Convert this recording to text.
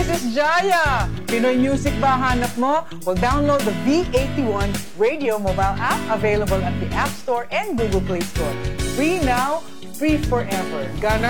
This is Jaya. Pinoy music ba hanap mo? Well, download the V81 Radio mobile app available at the App Store and Google Play Store. Free now, free forever. Gana